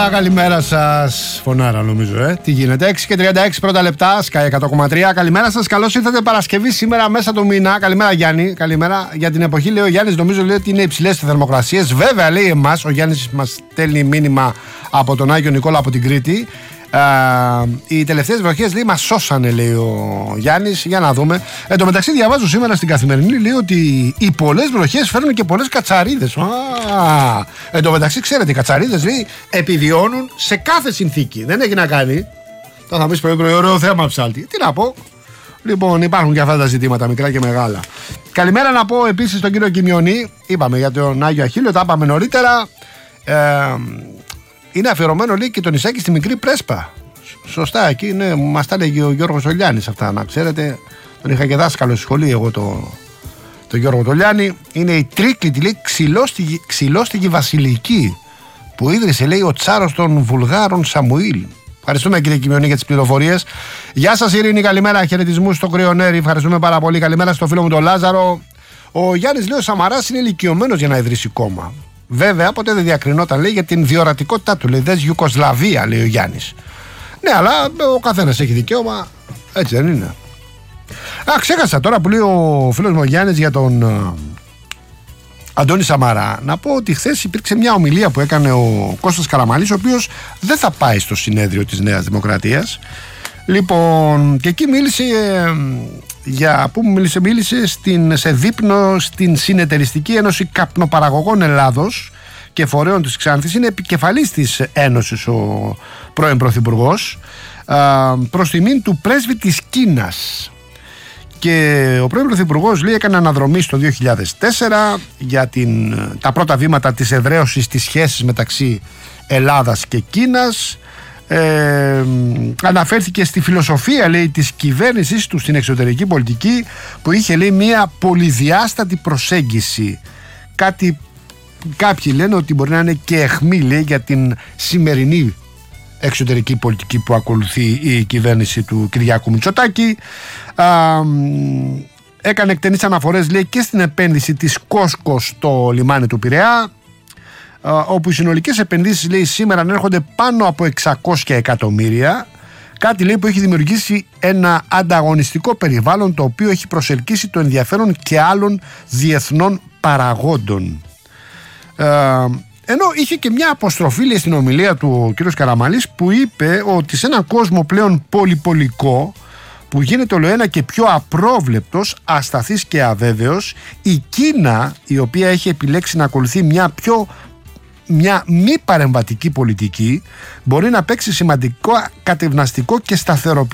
καλημέρα σας. Φωνάρα νομίζω, τι γίνεται. 6:36 πρώτα λεπτά, Sky 100,3. Καλημέρα σας, καλώς ήρθατε Παρασκευή σήμερα μέσα του μήνα. Καλημέρα Γιάννη, καλημέρα. Για την εποχή λέει ο Γιάννης, νομίζω λέει ότι είναι υψηλές οι θερμοκρασίες. Βέβαια λέει εμάς, ο Γιάννης μας στέλνει μήνυμα από τον Άγιο Νικόλα από την Κρήτη. Οι τελευταίες βροχές λέει μας σώσανε, λέει ο Γιάννης. Για να δούμε. Εν τω μεταξύ διαβάζω σήμερα στην Καθημερινή, λέει ότι οι πολλές βροχές φέρνουν και πολλές κατσαρίδες. Εν τω μεταξύ ξέρετε, οι κατσαρίδες λέει επιβιώνουν σε κάθε συνθήκη. Δεν έχει να κάνει. Τώρα θα πεις πρωί ωραίο θέμα ψάλτη. Τι να πω. Λοιπόν, υπάρχουν και αυτά τα ζητήματα μικρά και μεγάλα. Καλημέρα να πω επίσης στον κύριο Κιμιονή. Είπαμε για τον Άγιο Αχίλλειο, τα είπαμε νωρίτερα. Είναι αφιερωμένο λέει και το νησάκι στη Μικρή Πρέσπα. Σωστά, εκεί είναι, μας τα έλεγε ο Γιώργος Ολιάνης αυτά, να ξέρετε. Τον είχα και δάσκαλο στη σχολή εγώ το Γιώργο Τολιάνη. Είναι η Τρίκλητη, λέει, ξυλόστιγη βασιλική που ίδρυσε, λέει, ο Τσάρος των Βουλγάρων Σαμουήλ. Ευχαριστούμε κύριε Κιμιονή για τις πληροφορίες. Γεια σας Ειρήνη, καλημέρα, χαιρετισμούς στο Κρυονέρι. Ευχαριστούμε πάρα πολύ. Καλημέρα στο φίλο μου τον Λάζαρο. Ο Γιάννης λέει ο Σαμαράς είναι ηλικιωμένος για να ιδρύσει κόμμα. Βέβαια, ποτέ δεν διακρινόταν, λέει, για την διορατικότητά του. Λέει, δες Ιουκοσλαβία, λέει ο Γιάννης. Ναι, αλλά ο καθένας έχει δικαίωμα. Έτσι δεν είναι. Ξέχασα τώρα που λέει ο φίλος μου ο Γιάννης για τον Αντώνη Σαμαρά. Να πω ότι χθες υπήρξε μια ομιλία που έκανε ο Κώστας Καραμανλής, ο οποίος δεν θα πάει στο συνέδριο της Νέας Δημοκρατίας. Λοιπόν, και εκεί μίλησε. Μίλησε σε δείπνο στην Συνεταιριστική Ένωση Καπνοπαραγωγών Ελλάδος και Φορέων της Ξάνθης. Είναι επικεφαλής της Ένωσης ο πρώην Πρωθυπουργός, προς τιμήν του πρέσβη της Κίνας. Και ο πρώην Πρωθυπουργός λέει έκανε αναδρομή στο 2004 για τα πρώτα βήματα της εδραίωσης της σχέσης μεταξύ Ελλάδας και Κίνας. Αναφέρθηκε στη φιλοσοφία, λέει, της κυβέρνησης του στην εξωτερική πολιτική, που είχε, λέει, μια πολυδιάστατη προσέγγιση. Κάποιοι λένε ότι μπορεί να είναι και αιχμή, λέει, για την σημερινή εξωτερική πολιτική που ακολουθεί η κυβέρνηση του Κυριάκου Μητσοτάκη. Έκανε εκτενείς αναφορές, λέει, και στην επένδυση της Κόσκο στο λιμάνι του Πειραιά, όπου οι συνολικές επενδύσεις, λέει, σήμερα ανέρχονται πάνω από 600 εκατομμύρια. Κάτι, λέει, που έχει δημιουργήσει ένα ανταγωνιστικό περιβάλλον, το οποίο έχει προσελκύσει το ενδιαφέρον και άλλων διεθνών παραγόντων. Ενώ είχε και μια αποστροφή, λέει, στην ομιλία του ο κ. Καραμανλής, που είπε ότι σε έναν κόσμο πλέον πολυπολικό, που γίνεται ολοένα και πιο απρόβλεπτος, ασταθής και αβέβαιος, η Κίνα, η οποία έχει επιλέξει να ακολουθεί μια μη παρεμβατική πολιτική, μπορεί να παίξει σημαντικό κατευναστικό και σταθεροποιητικό